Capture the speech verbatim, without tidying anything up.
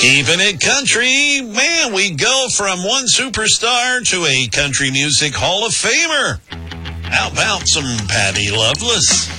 Keeping it country, man, we go from one superstar to a country music Hall of Famer. How about some Patty Loveless?